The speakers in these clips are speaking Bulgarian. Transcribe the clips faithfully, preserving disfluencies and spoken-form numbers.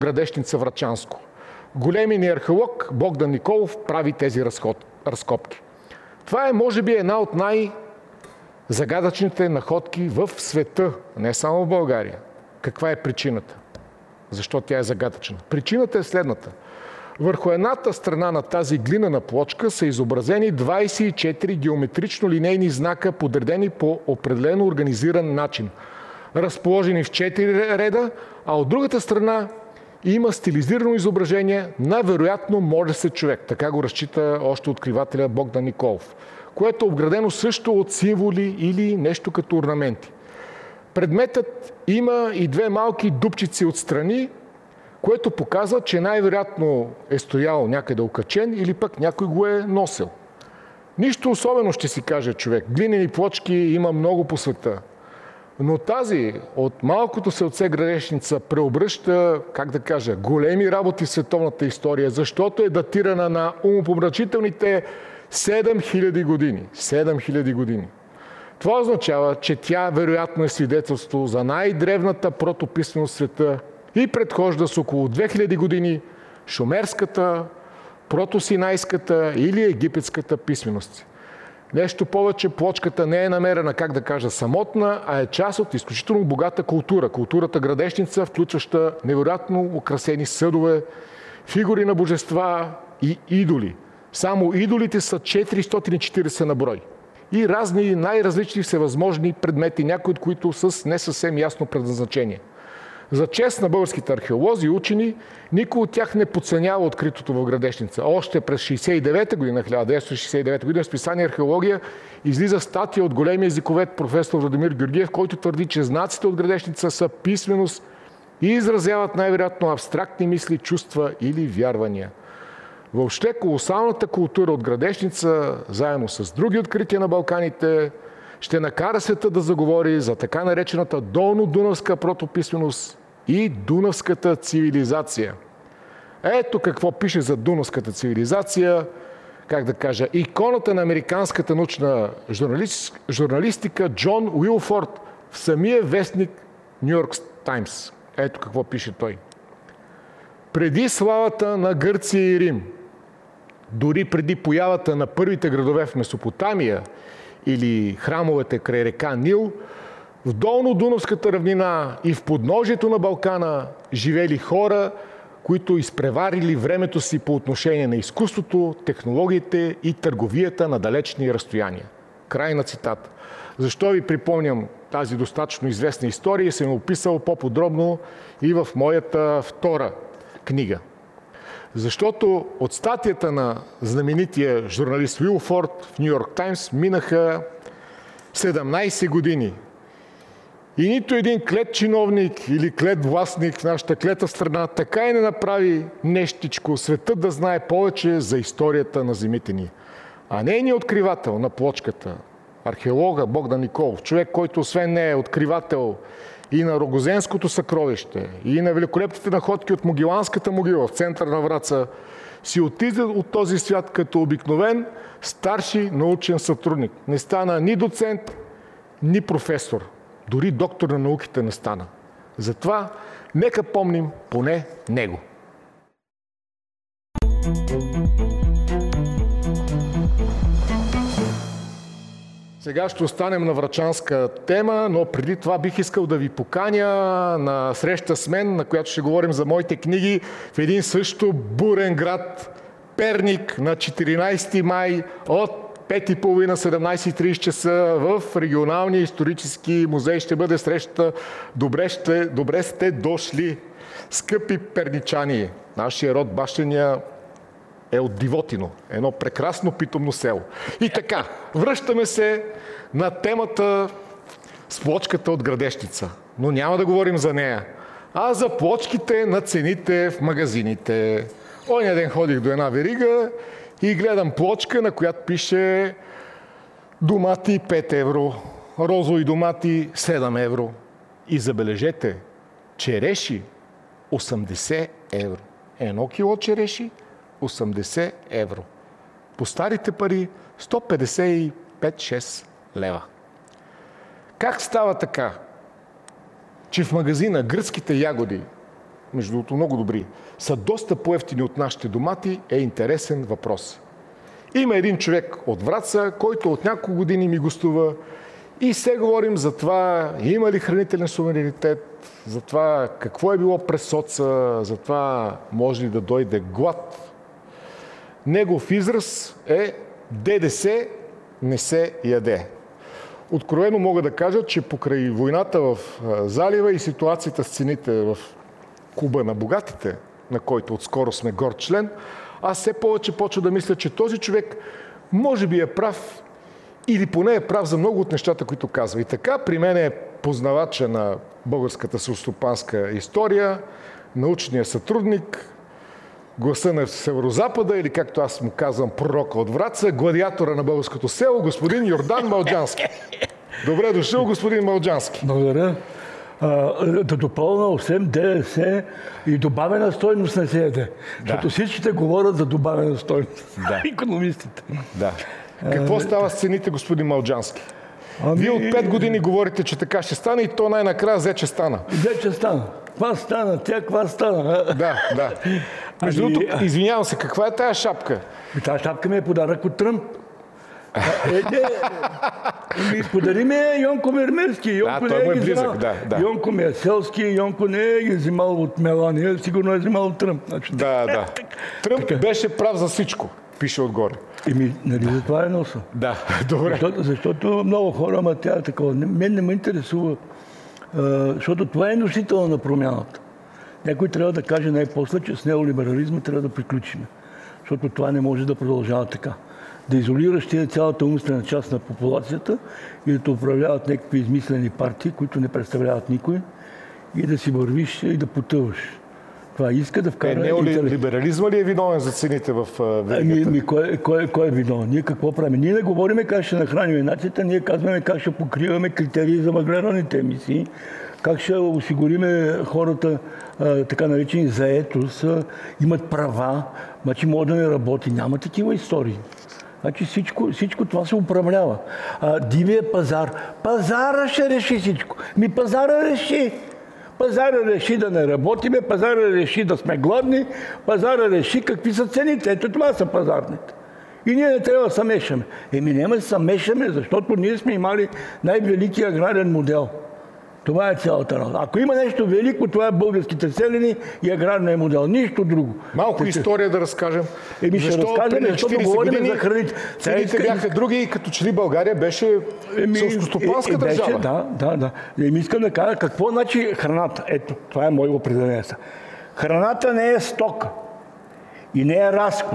Градешница Врачанско. Големият ни археолог Богдан Николов прави тези разход, разкопки. Това е, може би, една от най-загадъчните находки в света, не само в България. Каква е причината? Защо тя е загадъчна? Причината е следната. Върху едната страна на тази глинена плочка са изобразени двадесет и четири геометрично-линейни знака, подредени по определено организиран начин. Разположени в четири реда, а от другата страна има стилизирано изображение на вероятно може се човек. Така го разчита още откривателя Богдан Николов, което е обградено също от символи или нещо като орнаменти. Предметът има и две малки дупчици отстрани, което показва, че най-вероятно е стоял някъде окачен или пък някой го е носил. Нищо особено, ще си каже човек. Глинени плочки има много по света. Но тази от малкото селце Градешница преобръща, как да кажа, големи работи в световната история, защото е датирана на умопомрачителните седем хиляди години. седем хиляди години. Това означава, че тя вероятно е свидетелство за най-древната протописменост в света и предхожда с около две хиляди години шумерската, протосинайската или египетската писменост. Нещо повече, плочката не е намерена, как да кажа, самотна, а е част от изключително богата култура. Културата Градешница, включваща невероятно украсени съдове, фигури на божества и идоли. Само идолите са четиристотин и четиридесет на брой. И разни най-различни всевъзможни предмети, някои от които с не съвсем ясно предназначение. За чест на българските археолози и учени, никой от тях не подценява откритото в Градешница. Още през шейсет и девета година, хиляда деветстотин шейсет и девета година, в списание Археология излиза статия от големия езиковед професор Владимир Георгиев, който твърди, че знаците от Градешница са писменост и изразяват най-вероятно абстрактни мисли, чувства или вярвания. Въобще колосалната култура от Градешница, заедно с други открития на Балканите, ще накара света да заговори за така наречената долно-дунавска протописменост и дунавската цивилизация. Ето какво пише за дунавската цивилизация, как да кажа, иконата на американската научна журналистика Джон Уилфорд в самия вестник Ню Йорк Таймс. Ето какво пише той. Преди славата на Гърция и Рим, дори преди появата на първите градове в Месопотамия или храмовете край река Нил, в долно-дунавската равнина и в подножието на Балкана живели хора, които изпреварили времето си по отношение на изкуството, технологиите и търговията на далечни разстояния. Край на цитата. Защо ви припомням тази достатъчно известна история, съм описал по-подробно и в моята втора книга. Защото от статията на знаменития журналист Уилфорд в Ню Йорк Таймс минаха седемнадесет години. И нито един клет чиновник или клет властник в нашата клета страна така и не направи нещичко светът да знае повече за историята на земите ни. А нейният откривател на плочката, археолога Богдан Николов, човек, който освен не е откривател и на Рогозенското съкровище, и на великолепните находки от Могиланската могила в центъра на Враца, си отиде от този свят като обикновен старши научен сътрудник. Не стана ни доцент, ни професор. Дори доктор на науките не стана. Затова нека помним поне него. Сега ще останем на врачанска тема, но преди това бих искал да ви поканя на среща с мен, на която ще говорим за моите книги в един също бурен град Перник на четиринадесети май от пет и половина, седемнадесет и тридесет часа в регионалния исторически музей. Ще бъде среща. Добре, ще, добре сте дошли, скъпи перничани. Нашия род бащиния е от Дивотино, едно прекрасно питомно село. И така, връщаме се на темата с плочката от Градешница. Но няма да говорим за нея, а за плочките на цените в магазините. Оня ден ходих до една верига и гледам плочка, на която пише домати пет евро, розови домати седем евро. И забележете, череши осемдесет евро. Едно кило череши осемдесет евро. По старите пари сто петдесет и пет до шест лева. Как става така, че в магазина гръцките ягоди между другото много добри, са доста по-евтини от нашите домати, е интересен въпрос. Има един човек от Враца, който от няколко години ми гостува и се говорим за това, има ли хранителен суверенитет, за това какво е било през соца, за това може ли да дойде глад. Негов израз е ДДС не се яде. Откровено мога да кажа, че покрай войната в залива и ситуацията с цените в Клуба на богатите, на който отскоро сме горд член, аз все повече почва да мисля, че този човек може би е прав или поне е прав за много от нещата, които казва. И така при мен е познавача на българската селскостопанска история, научния сътрудник, гласа на Северозапада или както аз му казвам, пророка от Враца, гладиатора на българското село, господин Йордан Малджански. Добре дошъл, господин Малджански. Благодаря. Да допълна, освен ДДС и добавена стойност не се яде. Да. Защото всичките говорят за добавена стойност. Да. Икономистите. Да. Какво а, става с цените, господин Малджански? Ами... Вие от пет години говорите, че така ще стане и то най-накрая взе, че стана. Взе, че стана. Каква стана? Тя каква стана? Да, да. Между другото, ами... извинявам се, каква е тая шапка? Тая шапка ми е подарък от Тръмп. Е, не, ми подари ми е Йонко Мермерски. Йонко да, не той е е близък, да, да. Йонко ми е селски, Йонко не е ги взимал от Мелания, сигурно е взимал от Тръмп. Значи, да, да. Тръмп така беше прав за всичко, пише отгоре. Еми, нали за това е носа? Да, добре. Защото, защото много хора, ама тя е такова. Мен не ме интересува, а, защото това е носител на промяната. Някой трябва да каже най-после, че с неолиберализма трябва да приключим. Защото това не може да продължава така. Да изолираш тия цялата умствена част на популацията и да те управляват някакви измислени партии, които не представляват никой, и да си вървиш и да потъваш. Това иска да вкара... Е, неолиберализма ли е виновен за цените в веригата? Ами, кой, кой, кой е виновен? Ние какво правим? Ние не говорим как ще нахраним нацията, ние казваме как ще покриваме критерии за въглеродните емисии, как ще осигуриме хората, а, така наречени заетост, а, имат права, значи могат да не работи. Няма такива истории. Значи всичко, всичко това се управлява. А, дивия пазар. Пазара ще реши всичко. Ми пазара реши. Пазара реши да не работиме, пазара реши да сме гладни, пазара реши какви са цените. Ето това са пазарните. И ние не трябва да се мешаме. Еми няма да се мешаме, защото ние сме имали най-великия аграрен модел. Това е цялата работа. Ако има нещо велико, това е българските селени и аграрния модел. Нищо друго. Малко Те, история да разкажем. Еми ще Защо разкажем, защото говорим за храните. Цените иска... бяха други и като че ли България беше Еми, селскостопанска е, е, държава. Беше, да, да, да. Еми искам да кажа какво значи храната. Ето, това е мое определение. Храната не е стока и не е разход,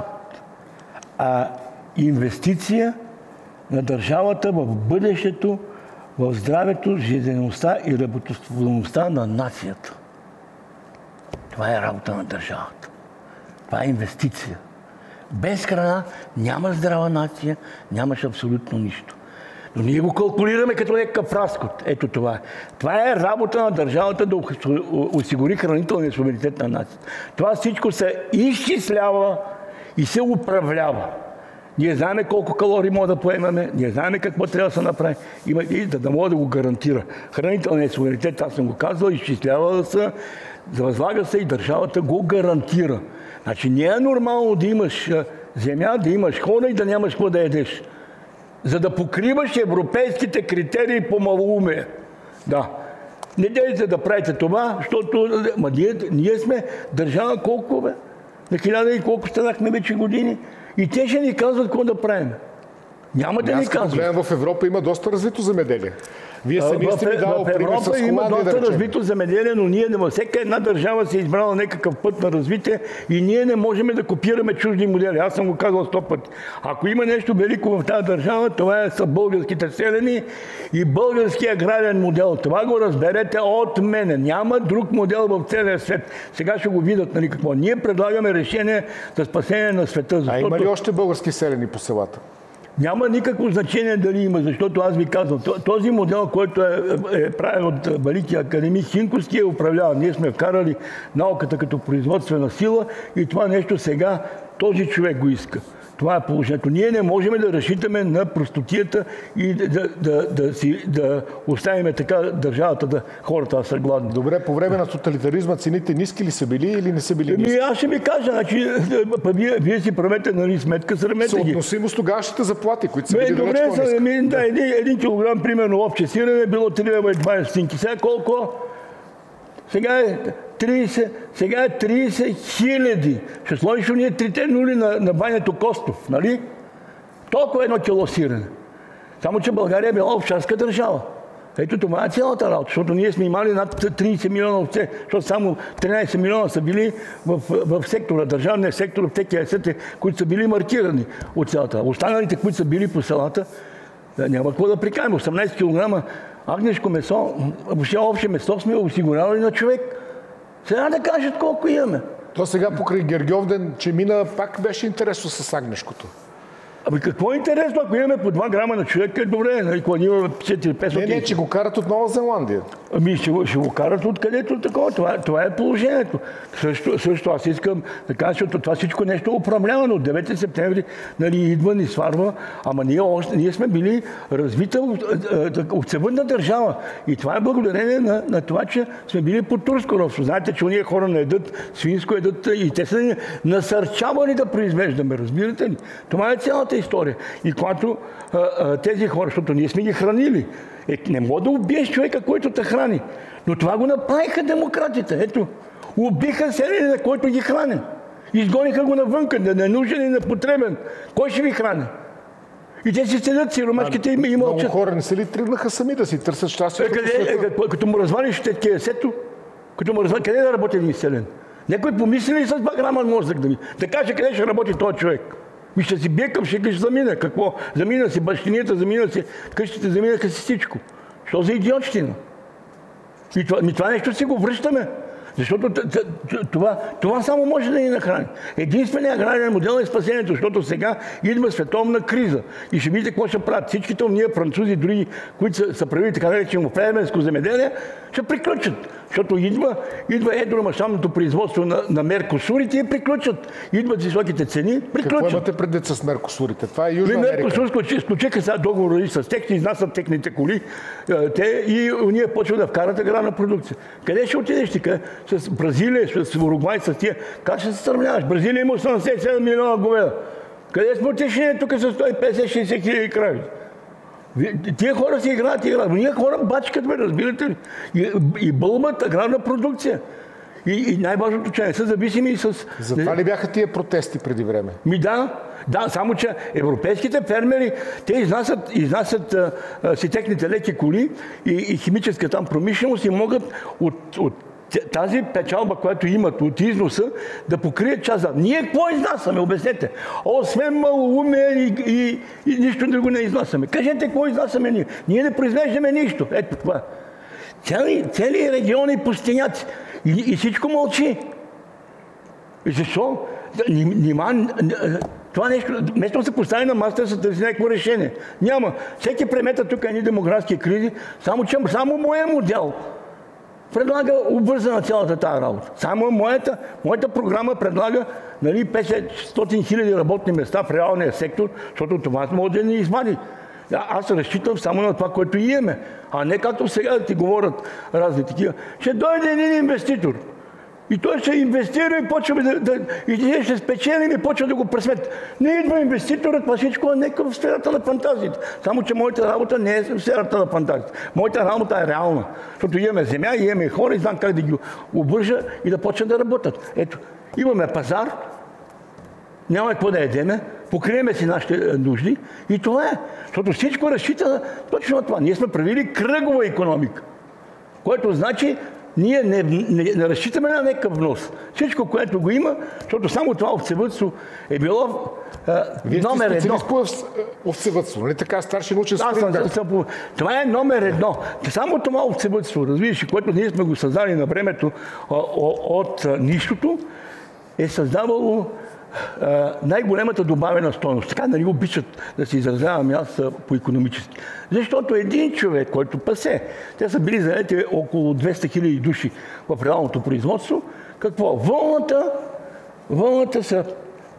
а инвестиция на държавата в бъдещето, в здравето, жизнеността и работоспособността на нацията. Това е работа на държавата. Това е инвестиция. Без храна няма здрава нация, нямаш абсолютно нищо. Но ние го калкулираме като някакъв разход. Ето това е. Това е работа на държавата да осигури хранителния суверенитет на нацията. Това всичко се изчислява и се управлява. Ние знаем колко калории може да поемаме, ние знаем какво трябва да се направи, има и да, да може да го гарантира. Хранителният суверенитет, аз съм го казал, изчислява се, възлага се и държавата го гарантира. Значи не е нормално да имаш земя, да имаш хора и да нямаш какво да ядеш. За да покриваш европейските критерии по малоумие. Да. Не дейте да правите това, защото ма ние, ние сме държава колко бе? На хиляда и колко станахме вече години. И те ще ни казват какво да правим. Няма да ни казват. Гледам, в Европа има доста развито земеделие. Вие сами сте ми дал пример с Холандия. В Европа има доста развито земеделие, но ние не, всяка една държава се е избрала някакъв път на развитие и ние не можем да копираме чужди модели. Аз съм го казал сто пъти. Ако има нещо велико в тази държава, това е са българските селени и българския аграрен модел. Това го разберете от мене. Няма друг модел в целия свет. Сега ще го видят, нали какво. Ние предлагаме решение за спасение на света. Защото... А има ли още български селени по селата? Няма никакво значение дали има, защото аз ви казвам, този модел, който е, е правен от великия академик Хинковски, е управлява. Ние сме вкарали науката като производствена сила и това нещо сега този човек го иска. Това е положението. Ние не можем да разчитаме на простотията и да, да, да, да, си, да оставим така държавата, да хората да са гладни. Добре, по време на тоталитаризма цените ниски ли са били или не са били ниски? Ами аз ще ви кажа, значи, вие, вие си правете, нали, сметка, срамете ги. Съотносимо с тогавашните заплати, които са били добре, далеч по-ниски. Ами, да, един, един килограм, примерно, овче сирене е било три лева и двайсет стотинки. Сега колко? Сега е трийсет, сега е трийсет хиляди. Ще сложиш ние трите нули на, на Бането Костов, нали? Толкова едно кило сирене. Само, че България е била овчарска държава. Ето това е цялата работа, защото ние сме имали над трийсет милиона овце, защото само тринайсет милиона са били в, в, в сектора, държавния сектор, в ТКС-те, които са били маркирани от цялата. Останалите, които са били по селата, няма какво да прикажем. осемнайсет килограма агнешко месо, въобще общо месо сме осигурявали на човек. Сега да кажат колко имаме. То сега покрай Гергьовден, че мина, пак беше интересно с агнешкото. Ами какво е интересно, ако имаме по два грама на човек, е добре, нали, когато имаме четири-петстотин. Не, не, че го карат от Нова Зеландия. Ами ще, ще го карат откъдето такова. Това, това е положението. Също, също аз искам да кажа, защото това всичко нещо е управлявано. От девети септември, нали, идва, ни сварва, ама ние, още, ние сме били развита овцевъдна държава. И това е благодарение на, на това, че сме били под турско робство. Знаете, че уния хора не едат свинско, едат и те са ни насърчавани да произвеждаме, разбирате ли? Това е цялата история. И когато а, а, тези хора, защото ние сме ги хранили, е, не мога да убиеш човека, който те храни. Но това го направиха демократите. Ето, убиха селянина, който ги храни. Изгониха го навънка, да не е нужен и непотребен. Кой ще ви храни? И те си седят, сиромашките им и мълчат. Много хора не се ли тръгнаха сами да си търсят щастието по света? Е, като, като му развалиш ТКС-то, като му развалиш, къде да работи един селен? Някой помисли ли с два грама мозък да ми? Да каже къде ще работи този човек? И ще си бие към ще замина. Какво? Замина си бащинията, замина си къщите, заминаха си всичко. Що за идиотщина? И това, ми това нещо си го връщаме. Защото това, това само може да ни нахрани. Единственият аграрен модел е спасението, защото сега идва световна криза. И ще видите какво ще правят. Всичките ние французи, други, които са, са правили така наречено племенско земеделие, ще приключат. Защото идва, идва едромащабното производство на, на меркосурите и приключат. Идват високите цени, приключат. Какво имате предвид с меркосурите? Това е Южна Америка. Меркосур сключиха сега договори с тях, изнасят техните коли те, и ние почват да вкарат аграрна продукция. Къде ще отидеш ти? С Бразилия, с Уругвай, с тия. Как ще се сравняваш? Бразилия има осемдесет и седем милиона говеда. Къде сме отишли тук с сто и петдесет до шейсет хиляди крави? Тия хора си играят и играят. Ние хора бачкат, бе, разбирате ли? И, и бълбат аграрна продукция. И, и най-важното, че не са зависими и с... Затова ли бяха тия протести преди време? Ми да, да, само че европейските фермери, те изнасят, изнасят а, а, си техните леки коли и, и химическа там промишленост и могат от, от тази печалба, която имат от износа, да покрият част. Ние какво изнасяме? Обяснете. Освен малоумие и, и, и нищо друго не изнасяме. Кажете какво изнасяме ние. Ние не произвеждаме нищо. Ето това. Цели, цели региони пустиняци. И, и всичко мълчи. И защо? Нима, това нещо, вместо да се постави на масата, да се търси някакво решение. Няма. Всеки премета тук едни демографски кризи, само че само моя модел предлага обвързана цялата тази работа. Само моята, моята програма предлага, нали, петстотин хиляди работни места в реалния сектор, защото това може да ни извади. Аз разчитам само на това, което имаме, а не както сега да ти говорят разни такива. Ще дойде един инвеститор и той ще инвестира и почва да, да и ние ще спечелим и почва да го пресмет. Не идва инвеститорът, това всичко е нека в сферата на фантазията. Само че моята работа не е в сферата на фантазията. Моята работа е реална. Защото имаме земя, имаме хора и знам как да ги обвържа и да почнат да работят. Ето, имаме пазар, няма какво да едеме, покриеме си нашите нужди и това е. Защото всичко разчита точно на това. Ние сме правили кръгова икономика, което значи ние не, не, не разчитаме на някакъв внос. Всичко, което го има, защото само това овцевъдство е било а, Вие номер сте едно. по овцевъдство, нали така, старши научен спринтер? Това е номер едно. Само това овцевъдство, разбираш, което ние сме го създали на времето а, от а, нищото, е създавало най-големата добавена стойност. Така нали обичат да се изразявам аз по-икономически. Защото един човек, който пасе, те са били заети около двеста хиляди души в реалното производство, какво? Вълната, вълната са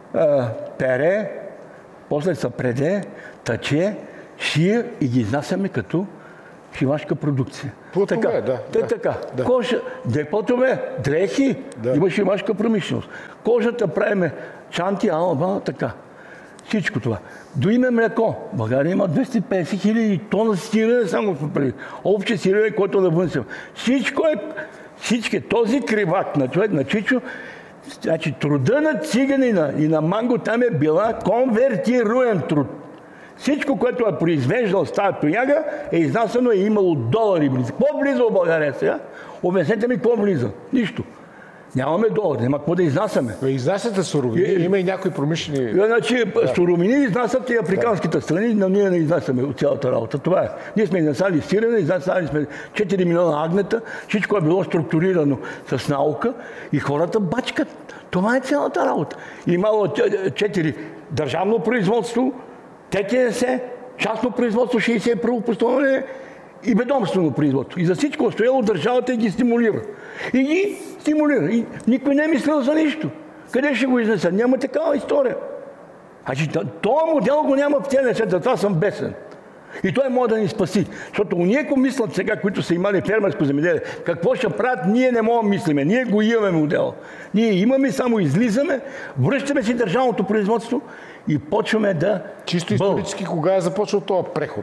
а, пере, после се преде, тъче, шие и ги изнасяме като шивашка продукция. Плътове, така, да. Те, да така. да. Кожа, депотове, дрехи, Да. има шивашка промишленост. Кожата правиме чанти, алба, така. Всичко това. До име млеко. България има двеста и петдесет хиляди тона сирене, само преди. Общо сирене, което да вънсим. Всичко е, всички, този кривак на човек, на Чичо, значи труда на циганина и на Манго там е била конвертируем труд. Всичко, което е произвеждал с тази тояга, е изнасено и е имало долари. Какво влиза в България сега? Обяснете ми какво влиза. Нищо. Нямаме долари, няма какво да изнасяме. Изнасяте суровини, И- има и някои промишлени... Значи, да. суровини изнасят и африканските страни, но ние не изнасяме от цялата работа. Това е. Ние сме изнасяли сирене, изнасяли сме четири милиона агнета, всичко е било структурирано с наука и хората бачкат. Това е цялата работа. Имало четири държавно производство, Т Т С, частно производство, шейсет и първо постановление и ведомствено производство. И за всичко е стояло държавата и ги стимулира. И ги стимулира. И никой не е мислил за нищо. Къде ще го изнесат? Няма такава история. Значи, този модел го няма в целия свет, затова съм бесен. И той може да ни спаси. Защото уния, ако мислят сега, които са имали фермерско земеделие, какво ще правят, ние не можем да мислиме. Ние го имаме модел. Ние имаме, само излизаме, връщаме си държавното производство и почваме да... Чисто исторически, кога е започнал този преход?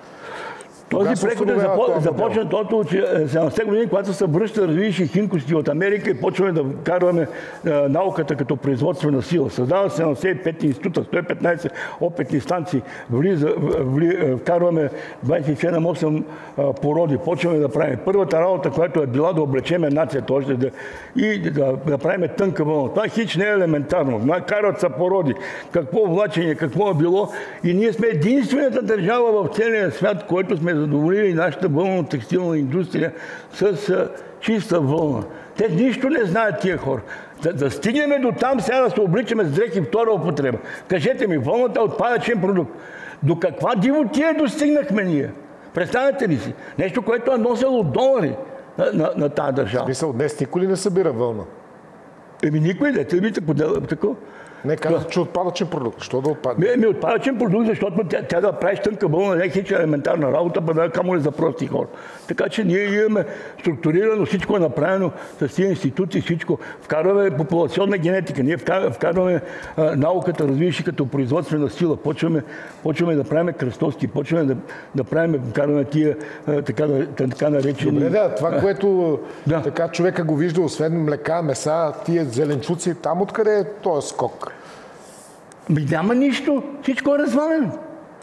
Този преход е запо... започна тото, че седемдесетте години, когато се връща, развиваше химкости от Америка и почваме да карваме е, науката като производствена сила. Създава се седемдесет и пет института, сто и петнадесет опитни станции, влиза, вли, вкарваме двадесет и седем осем породи, почваме да правим. Първата работа, която е била да облечеме нацията още да, и да, да правим тънка вълна. Това хич не е елементарно. Карат са породи, какво влачение, какво е било. И ние сме единствената държава в целия свят, който сме задоволили нашата вълно-текстилна индустрия с а, чиста вълна. Те нищо не знаят тия хора. Да, да стигнем до там, сега да се обличаме с дрехи втора употреба. Кажете ми, вълната е отпадъчен продукт. До каква дивотия достигнахме ние? Представете ли си? Нещо, което е носило долари на, на, на тази държава. Мисъл, днес никой ли не събира вълна? Еми никой не. Те видите такова. Не казват, че отпадъчен продукт. Що да отпадне? Ми, ми отпадъчен продукт, защото тя, тя да правиш тънка вълна не е хич елементарна работа, па да камо ли за прости хора. Така че ние имаме структурирано, всичко е направено с тези институции, всичко. Вкарваме популационна генетика, ние вкарваме, вкарваме а, науката, развиващи като производствена сила, почваме, почваме да правим кръстовски, почваме да, да правим, вкарваме тия а, така, така наречени... Добре, да, това, което да. така човека го вижда, освен млека, меса, тия зеленчуци, там откъде е този скок? Ми няма нищо. Всичко е развалено.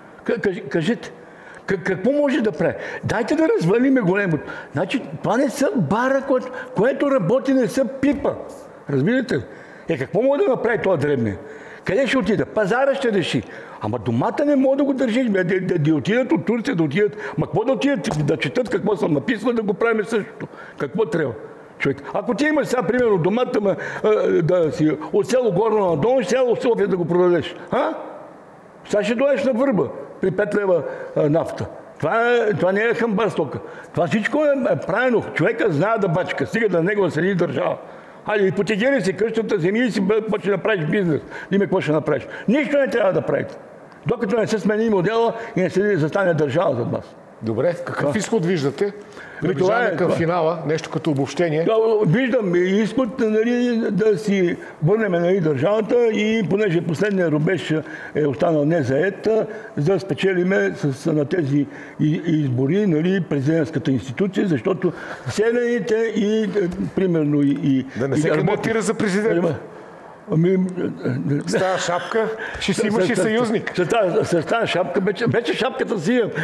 Кажете, какво може да прави? Дайте да развалиме големото. Значи, това не са бара, което, което работи, не са пипа. Разбирате ли? Е, какво може да направи това дребне? Къде ще отида? Пазара ще реши. Ама домата не може да го държиш. Да, да, да отидат от Турция, да отидат. Ма какво да отидат? Да четат какво съм написал, да го правим същото. Какво трябва? Човек. Ако ти имаш сега, примерно, домата, ма, а, да си от село Горно надолу, ще село София да го продадеш. А? Сега ще дойдеш на Върба при пет лева а, нафта. Това, е, това не е хамбар стока. Това всичко е, е правилно. Човека знае да бачка. Стига да него седи държава. Хайде, ипотекери си къщата, земи и си почне да правиш бизнес. Име какво ще направиш. Нищо не трябва да правите. Докато не се смени модела и не се застане държава зад вас. Добре, какъв Да. изход виждате? Ами, това Наближаваме е, към това. финала, нещо като обобщение. Да, виждам изход, нали, да си върнем, нали, държавата и понеже последният рубеж е останал незаед, за да спечелиме с, на тези избори, нали, президентската институция, защото селените и примерно и, и Да не се и кандидатира за президент. Ами, С тази шапка ще си имаш и съюзник. С тази, с тази шапка, вече, вече шапката си имам.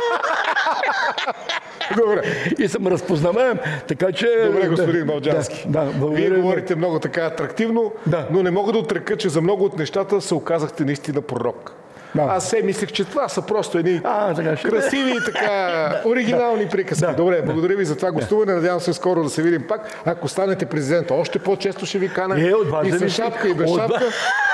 Добре. И съм разпознаваем, така че... Добре, господин Балджански. Да, да, Вие говорите много така атрактивно, Да. но не мога да отрека, че за много от нещата се оказахте наистина пророк. Да. Аз се мислех, че това са просто едни А, така ще... красиви и така оригинални приказки. Да. Добре, благодаря ви за това гостуване. Надявам се скоро да се видим пак. Ако станете президент, още по-често ще ви кана. Е, от вас и с зависи. шапка, и без От шапка.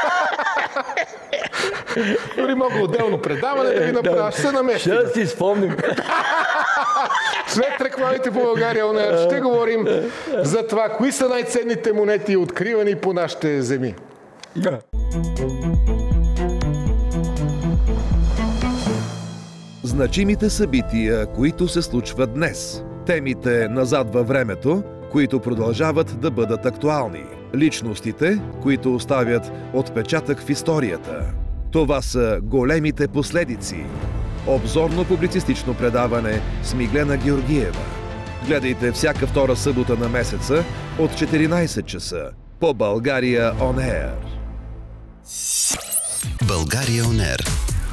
Дори мога отделно предаване да ви направя. Ще се наместим. Ще си спомним. След рекламите по България ОНЕР ще говорим за това, кои са най-ценните монети, откривани по нашите земи. Да. Значимите събития, които се случват днес. Темите назад във времето, които продължават да бъдат актуални. Личностите, които оставят отпечатък в историята. Това са големите последици. Обзорно-публицистично предаване с Миглена Георгиева. Гледайте всяка втора събота на месеца от четиринайсет часа по България Он Ер. България Он Ер.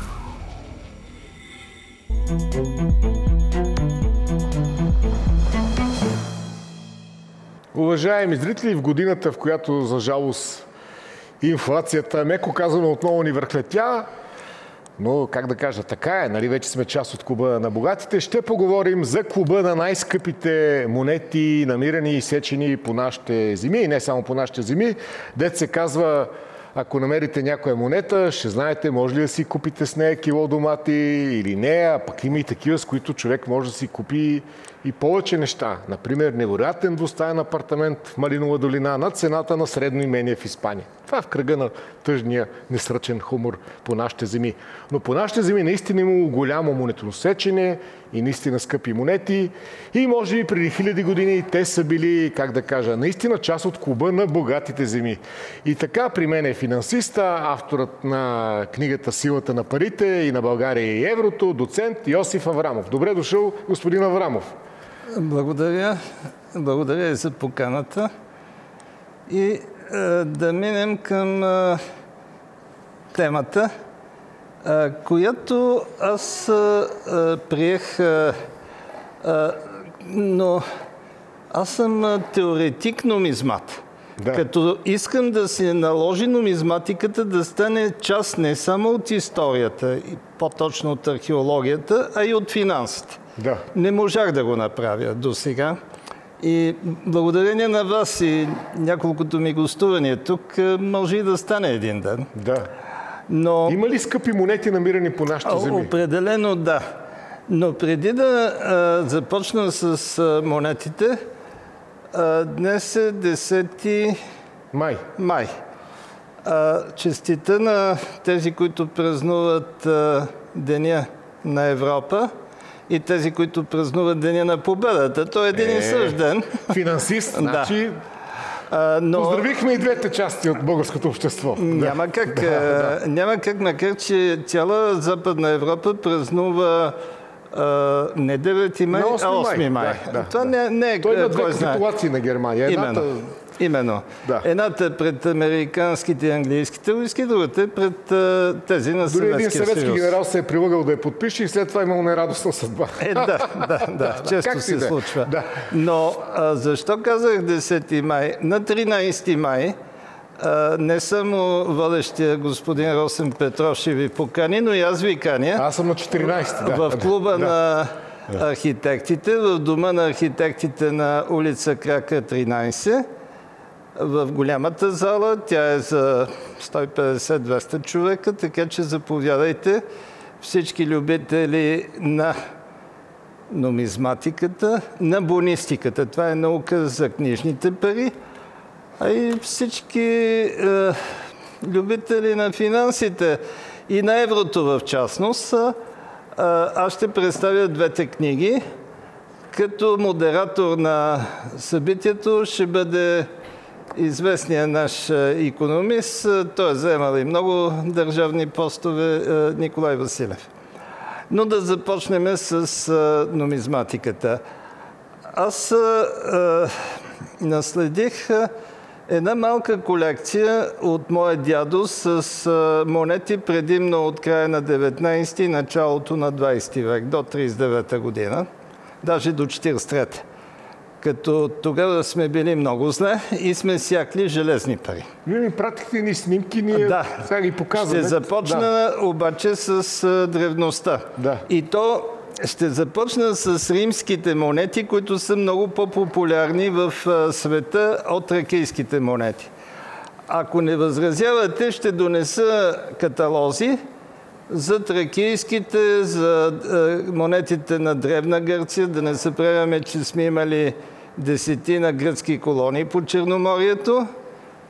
Уважаеми зрители, в годината, в която за жалост инфлацията, меко казано, отново ни върхлетя, но как да кажа, така е, нали вече сме част от клуба на богатите, ще поговорим за клуба на най-скъпите монети, намирани и сечени по нашите земи, и не само по нашите земи. Дет се казва, ако намерите някоя монета, ще знаете, може ли да си купите с нея кило домати или не, а пък има и такива, с които човек може да си купи и повече неща. Например, невероятен двустаен апартамент в Малинова долина на цената на средно имение в Испания. Това е в кръга на тъжния, несръчен хумор по нашите земи. Но по нашите земи наистина имало голямо монетоносечене и наистина скъпи монети. И може би преди хиляди години те са били, как да кажа, наистина част от клуба на богатите земи. И така при мен е финансиста, авторът на книгата "Силата на парите" и на България и еврото, доцент Йосиф Аврамов. Добре дошъл, господин Аврамов. Благодаря. Благодаря за поканата. И е, да минем към е, темата, е, която аз е, приех, е, е, но аз съм теоретик нумизмат. Да. Като искам да се наложи нумизматиката да стане част не само от историята, и по-точно от археологията, а и от финансите. Да. Не можах да го направя до сега. И благодарение на вас и няколкото ми гостувания тук, може и да стане един ден. Да. Но... Има ли скъпи монети, намирани по нашите земи? Определено да. Но преди да а, започна с а, монетите, а, днес е десети май. май. А, честита на тези, които празнуват а, Деня на Европа, и тези, които празнуват Деня на победата. Той е един е, и същ ден. Финансист, значи... А, но... Поздравихме и двете части от българското общество. Няма как, да, да. няма как, макар че цяла Западна Европа празнува а, не девети май, а осми май. Да, да, Това да. Не, не е... Той има две капитулации на Германия. Едната... Именно. Именно. Да. Едната е пред американските и английските войски, другата е пред а, тези на Съветския съюз. Дори един съветски генерал се е прилагал да я подпише и след това имал нерадостна съдба. Е, да, да, да. Често как се да? случва. Да. Но а, защо казах десети май? На тринайсети май а, не само водещия господин Росен Петров ще ви покани, но и аз ви каня. Аз съм на четиринайсети. Да. В клуба да. на архитектите, в дома на архитектите на улица Крака тринайсет. В голямата зала, тя е за сто и петдесет до двеста човека, така че заповядайте всички любители на нумизматиката, на бонистиката. Това е наука за книжните пари, а и всички е, любители на финансите и на еврото в частност. Е, аз ще представя двете книги. Като модератор на събитието ще бъде известният наш икономист, той е заемал и много държавни постове, Николай Василев. Но да започнем с нумизматиката. Аз а, наследих една малка колекция от моя дядо с а, монети предимно от края на деветнайсети и началото на двайсети век, до трийсет и девета година, даже до четирийсет и трета. Като тогава сме били много зле и сме сякли железни пари. Вие ми пратихте ни снимки, ние да. сега ги показваме. Ще започна да. обаче с а, древността. Да. И то ще започна с римските монети, които са много по-популярни в а, света от тракийските монети. Ако не възразявате, ще донеса каталози за тракийските, за е, монетите на Древна Гърция, да не съправяме, че сме имали десетина гръцки колонии по Черноморието,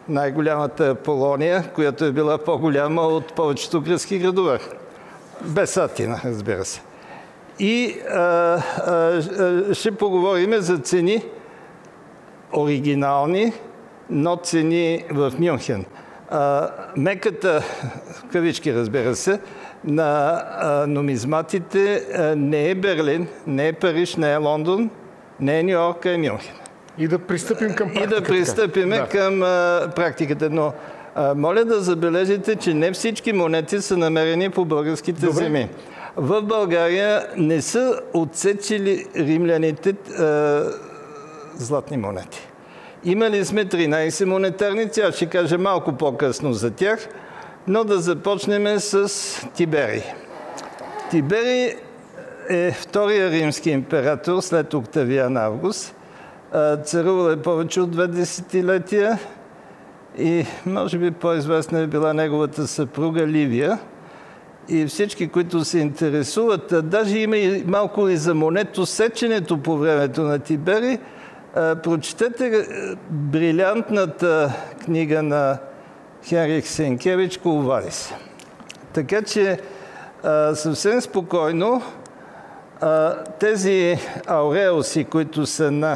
най-голямата Аполония, която е била по-голяма от повечето гръцки градове. Без Атина, разбира се. И а, а, ще поговорим за цени оригинални, но цени в Мюнхен. А, меката, в кавички разбира се, на а, нумизматите а, не е Берлин, не е Париж, не е Лондон, не е Ню-Йорк, а е Мюнхен. И да пристъпим към практиката. И да пристъпим да. към а, практиката. Но а, моля да забележите, че не всички монети са намерени по българските Добре. земи. В България не са отсечили римляните а, златни монети. Имали сме тринайсет монетарници, аз ще кажа малко по-късно за тях, но да започнем с Тиберий. Тиберий е втория римски император след Октавиан Август. Царувал е повече от две десетилетия и може би по-известна е била неговата съпруга Ливия. И всички, които се интересуват, даже има и малко и за монетосеченето по времето на Тиберий, прочетете брилянтната книга на Хенрих Сенкевич Кул Вадис. Така че съвсем спокойно тези ауреуси, които са на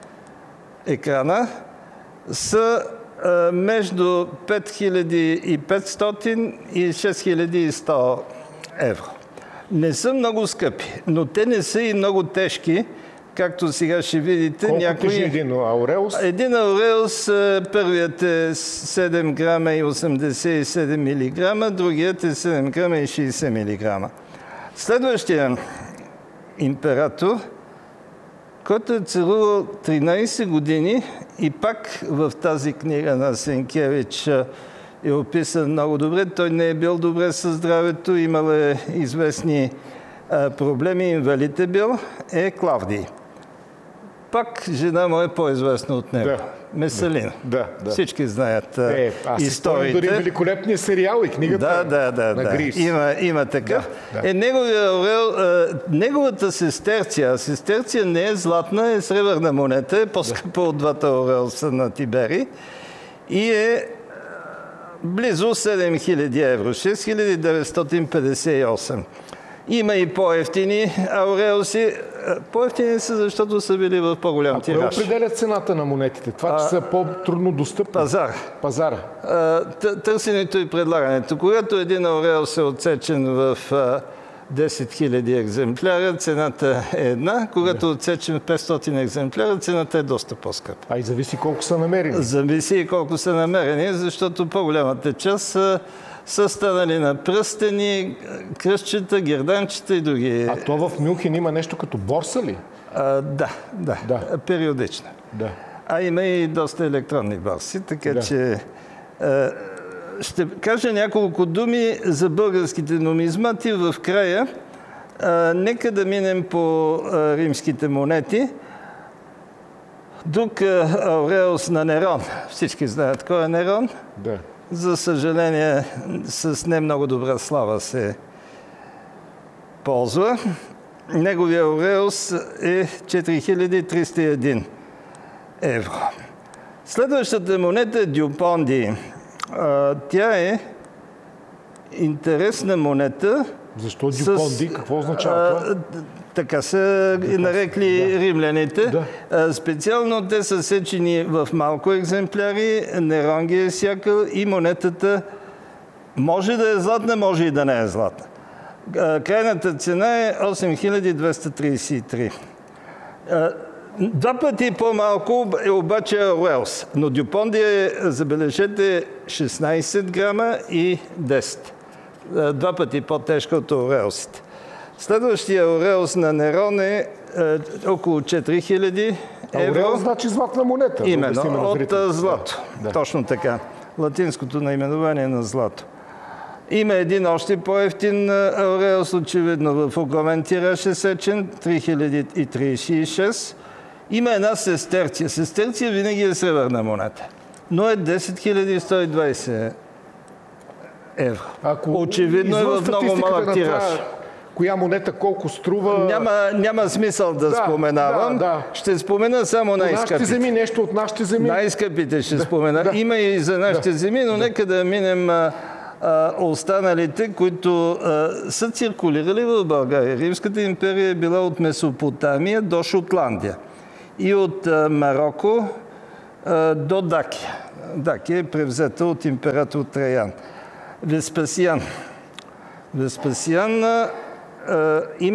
екрана, са между пет хиляди и петстотин и шест хиляди и сто евро. Не са много скъпи, но те не са и много тежки, както сега ще видите. Колко някои... тежи един ауреус? Един ауреус, първият е седем грама и осемдесет и седем милиграма, другият е седем грама и шейсет милиграма. Следващия император, който е царувал тринайсет години и пак в тази книга на Сенкевич е описан много добре. Той не е бил добре със здравето, имал е известни а, проблеми, инвалид е бил, е Клавдий. Пак жена му е по-известна от него. Да. Месалина. Да, да. Всички знаят е, аз историите. Дори великолепния сериал и книгата да, да, да, на да. Грис. Има, има такъв. Да, да. Е, неговия орел, а, неговата сестерция, сестерция не е златна, е сребърна монета, е по-скъпа от двата орелса на Тиберий и е близо седем хиляди евро, шест хиляди деветстотин петдесет и осем. Има и по-евтини ауреуси. По-евтини са, защото са били в по-голям тираж. А кое определя цената на монетите? Това, че а, са по-трудно достъпни? Пазар. Пазара. Търсенето и предлагането. Когато един ауреус е отсечен в десет хиляди екземпляра, цената е една. Когато да. отсечен в петстотин екземпляра, цената е доста по-скъпа. А и зависи колко са намерени. Зависи и колко са намерени, защото по-голямата част са са станали на пръстени, кръстчета, герданчета и други. А то в Мюнхен има нещо като борса ли? А, да, да, да, периодично. Да. А има и доста електронни борси, така да. че а, ще кажа няколко думи за българските нумизмати в края. А, нека да минем по а, римските монети. Друг ауреус на Нерон. Всички знаят кой е Нерон. Да. За съжаление, с не много добра слава се ползва. Неговия ауреус е четири хиляди триста и един евро. Следващата монета е Дюпонди. Тя е интересна монета. Защо Дюпонди? С, Какво означава това? Така са ги нарекли да. римляните. Да. Специално те са сечени в малко екземпляри, Нерон ги е сякал и монетата може да е златна, може и да не е златна. Крайната цена е осем хиляди двеста тридесет и три. Два пъти по-малко е обаче ауреус, но Дюпонди е, забележете, шестнайсет грама и десет. Два пъти по-тежка от ауреусите. Следващия ауреус на Нерон е, е около четири хиляди евро. Ауреус значи златна монета. Именно, да от а, злато. Да. Точно така. Латинското наименование на злато. Има един още по-евтин ауреус, очевидно в огромен тираж е сечен, три хиляди тридесет и шест. Има една сестерция. Сестерция винаги е сребърна монета, но е десет хиляди сто и двайсет евро. Ако очевидно е в много малък тираж. коя монета колко струва. Няма, няма смисъл да, Да, споменавам. да, да. Ще спомена само Нашите най-скъпите. земи, нещо от нашите земи. Най-скъпите ще спомена. да. Има и за нашите Да. земи, но нека да минем а, а, останалите, които а, са циркулирали в България. Римската империя е била от Месопотамия до Шотландия и от а, Марокко а, до Дакия. Дакия е превзета от император Траян. Веспасиан. Веспасиан а, има